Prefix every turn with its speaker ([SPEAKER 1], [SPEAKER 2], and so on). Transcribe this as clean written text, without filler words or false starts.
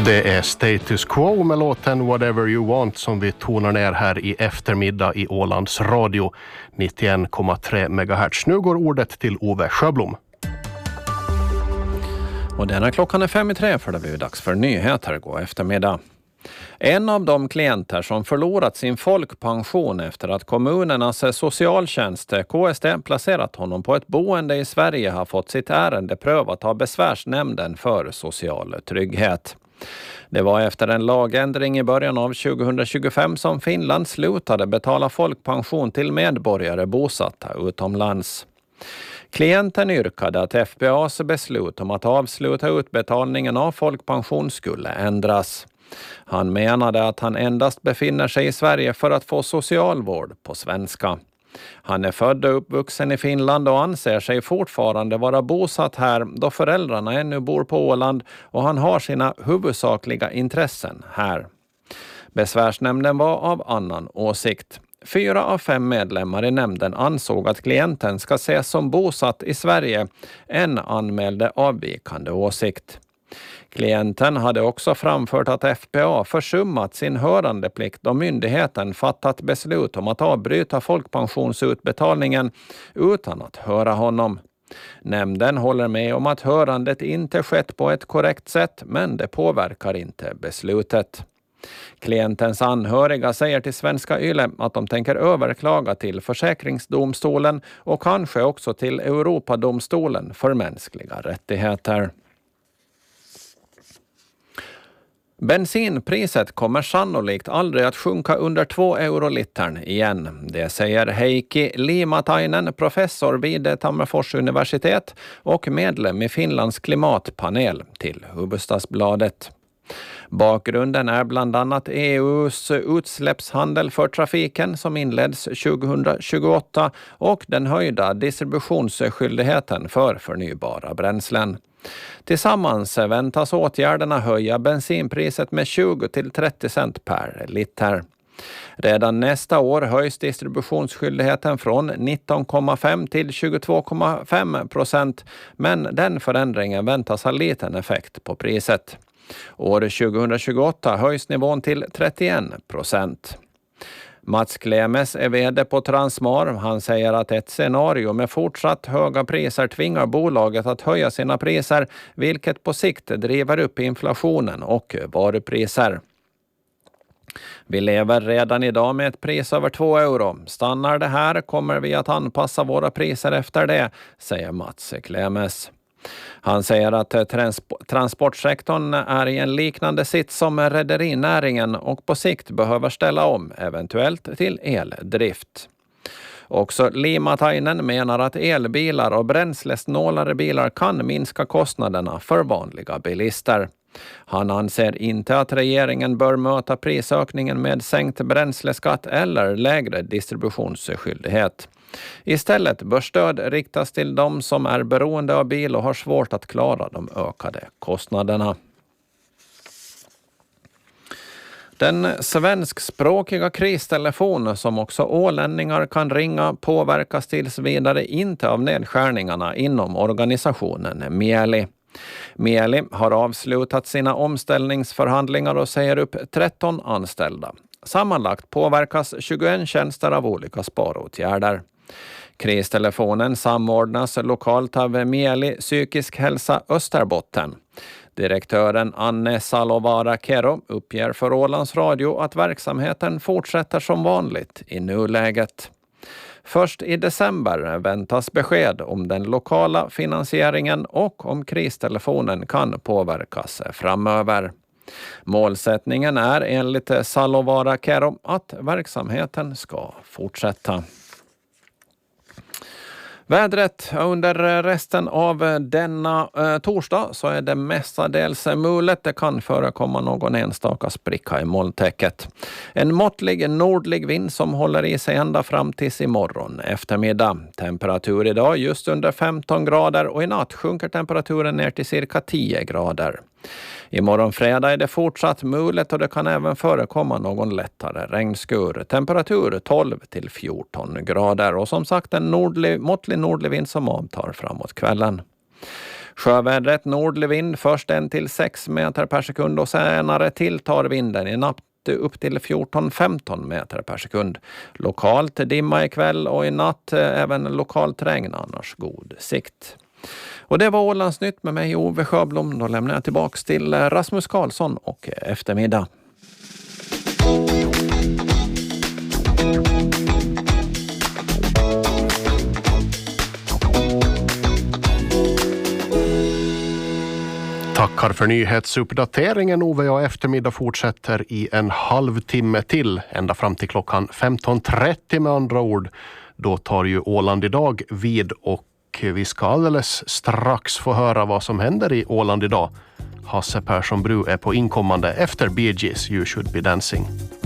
[SPEAKER 1] Det är Status Quo med låten Whatever You Want som vi tonar ner här i eftermiddag i Ålands Radio 91,3 MHz. Nu går ordet till Ove Sjöblom.
[SPEAKER 2] Och denna klockan är 5:03 för det blir dags för nyheter god eftermiddag. En av de klienter som förlorat sin folkpension efter att kommunernas socialtjänst KST placerat honom på ett boende i Sverige har fått sitt ärende prövat av Besvärsnämnden för social trygghet. Det var efter en lagändring i början av 2025 som Finland slutade betala folkpension till medborgare bosatta utomlands. Klienten yrkade att FBAs beslut om att avsluta utbetalningen av folkpension skulle ändras. Han menade att han endast befinner sig i Sverige för att få socialvård på svenska. Han är född och uppvuxen i Finland och anser sig fortfarande vara bosatt här då föräldrarna ännu bor på Åland och han har sina huvudsakliga intressen här. Besvärsnämnden var av annan åsikt. 4 av 5 medlemmar i nämnden ansåg att klienten ska ses som bosatt i Sverige. En anmälde avvikande åsikt. Klienten hade också framfört att FPA försummat sin hörandeplikt då myndigheten fattat beslut om att avbryta folkpensionsutbetalningen utan att höra honom. Nämnden håller med om att hörandet inte skett på ett korrekt sätt, men det påverkar inte beslutet. Klientens anhöriga säger till Svenska Yle att de tänker överklaga till Försäkringsdomstolen och kanske också till Europadomstolen för mänskliga rättigheter. Bensinpriset kommer sannolikt aldrig att sjunka under 2 euro litern igen. Det säger Heikki Liimatainen, professor vid Tammerfors universitet och medlem i Finlands klimatpanel till Hufvudstadsbladet. Bakgrunden är bland annat EU:s utsläppshandel för trafiken som inleds 2028 och den höjda distributionsskyldigheten för förnybara bränslen. Tillsammans väntas åtgärderna höja bensinpriset med 20-30 cent per liter. Redan nästa år höjs distributionsskyldigheten från 19,5 till 22,5%, men den förändringen väntas ha liten effekt på priset. År 2028 höjs nivån till 31%. Mats Klemes är vd på Transmar. Han säger att ett scenario med fortsatt höga priser tvingar bolaget att höja sina priser, vilket på sikt driver upp inflationen och varupriser. Vi lever redan idag med ett pris över 2 euro. Stannar det här kommer vi att anpassa våra priser efter det, säger Mats Klemes. Han säger att transportsektorn är i en liknande sits som rederinäringen och på sikt behöver ställa om, eventuellt till eldrift. Också Liimatainen menar att elbilar och bränslesnålare bilar kan minska kostnaderna för vanliga bilister. Han anser inte att regeringen bör möta prisökningen med sänkt bränsleskatt eller lägre distributionsskyldighet. Istället bör stöd riktas till de som är beroende av bil och har svårt att klara de ökade kostnaderna. Den svenskspråkiga kristelefonen som också ålänningar kan ringa påverkas tills vidare inte av nedskärningarna inom organisationen Mieli. Mieli har avslutat sina omställningsförhandlingar och säger upp 13 anställda. Sammanlagt påverkas 21 tjänster av olika sparåtgärder. Kristelefonen samordnas lokalt av Mieli Psykisk hälsa Österbotten. Direktören Anne Salovara Kero uppger för Ålands Radio att verksamheten fortsätter som vanligt i nuläget. Först i december väntas besked om den lokala finansieringen och om kristelefonen kan påverkas framöver. Målsättningen är enligt Salovara Kero att verksamheten ska fortsätta. Vädret under resten av denna torsdag så är det mestadels mulet. Det kan förekomma någon enstaka spricka i molntäcket. En måttlig nordlig vind som håller i sig ända fram tills imorgon eftermiddag. Temperatur idag just under 15 grader och i natt sjunker temperaturen ner till cirka 10 grader. Imorgon fredag är det fortsatt mulet och det kan även förekomma någon lättare regnskur. Temperatur 12 till 14 grader och som sagt en måttlig nordlig vind som avtar framåt kvällen. Sjövädret nordlig vind först 1-6 meter per sekund och senare tilltar vinden i natt upp till 14-15 meter per sekund. Lokalt dimma ikväll och i natt även lokalt regn, annars god sikt. Och det var Ålandsnytt med mig, Ove Sjöblom. Då lämnar jag tillbaka till Rasmus Karlsson och eftermiddag.
[SPEAKER 1] Tackar för nyhetsuppdateringen, Ove, och eftermiddag fortsätter i en halvtimme till, ända fram till klockan 15.30 med andra ord. Då tar ju Åland idag vid och vi ska alldeles strax få höra vad som händer i Åland idag. Hasse Persson Bru är på inkommande efter Bee Gees You Should Be Dancing.